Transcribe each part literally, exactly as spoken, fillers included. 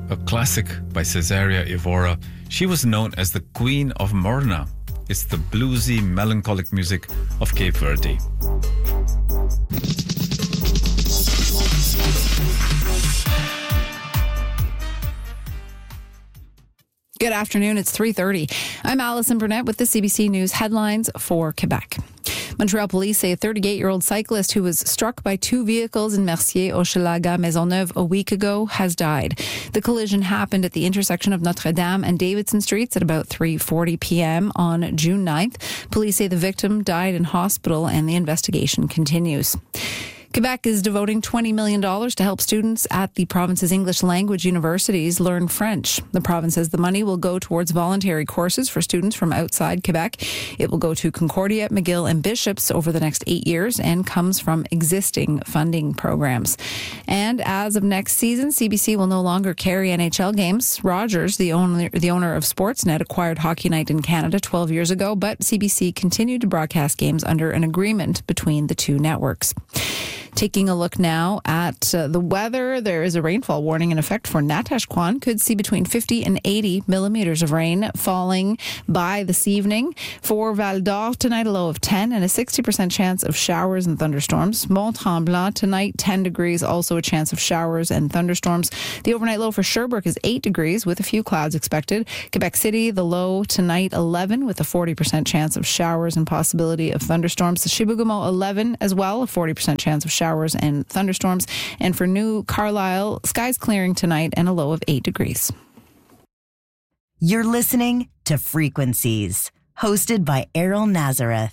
a classic by Cesaria Evora. She was known as the Queen of Morna. It's the bluesy, melancholic music of Cape Verde. Good afternoon. It's three thirty. I'm Alison Burnett with the C B C News headlines for Quebec. Montreal police say a thirty-eight-year-old cyclist who was struck by two vehicles in Mercier, Hochelaga, Maisonneuve a week ago has died. The collision happened at the intersection of Notre Dame and Davidson Streets at about three forty p.m. on June ninth. Police say the victim died in hospital and the investigation continues. Quebec is devoting twenty million dollars to help students at the province's English language universities learn French. The province says the money will go towards voluntary courses for students from outside Quebec. It will go to Concordia, McGill, and Bishops over the next eight years and comes from existing funding programs. And as of next season, C B C will no longer carry N H L games. Rogers, the owner, the owner of Sportsnet, acquired Hockey Night in Canada twelve years ago, but C B C continued to broadcast games under an agreement between the two networks. Taking a look now at uh, the weather, there is a rainfall warning in effect for Natashquan. Could see between fifty and eighty millimeters of rain falling by this evening. For Val d'Or, tonight a low of ten and a sixty percent chance of showers and thunderstorms. Mont-Tremblant, tonight ten degrees, also a chance of showers and thunderstorms. The overnight low for Sherbrooke is eight degrees with a few clouds expected. Quebec City, the low tonight eleven with a forty percent chance of showers and possibility of thunderstorms. Chibougamau eleven as well, a forty percent chance of showers and thunderstorms. And for New Carlisle, skies clearing tonight and a low of eight degrees. You're listening to Frequencies, hosted by Errol Nazareth.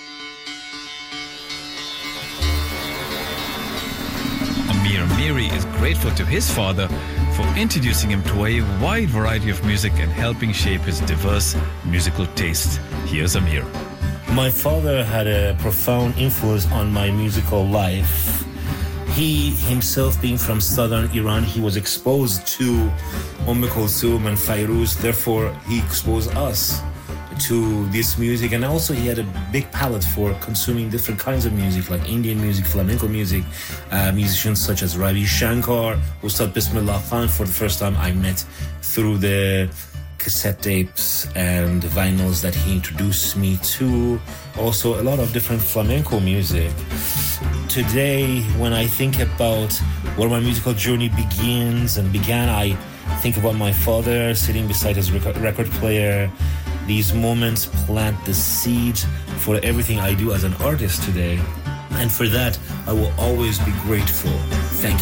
Amir Miri is grateful to his father for introducing him to a wide variety of music and helping shape his diverse musical taste. Here's Amir. My father had a profound influence on my musical life. He himself, being from southern Iran, he was exposed to Umm Kulthum and Fairuz. Therefore, he exposed us to this music. And also, he had a big palette for consuming different kinds of music, like Indian music, flamenco music. Uh, musicians such as Ravi Shankar, Ustad Bismillah Khan, for the first time I met through the cassette tapes and vinyls that he introduced me to. Also a lot of different flamenco music. Today, when I think about where my musical journey begins and began, I think about my father sitting beside his record player. These moments plant the seed for everything I do as an artist today. And for that, I will always be grateful. Thank you.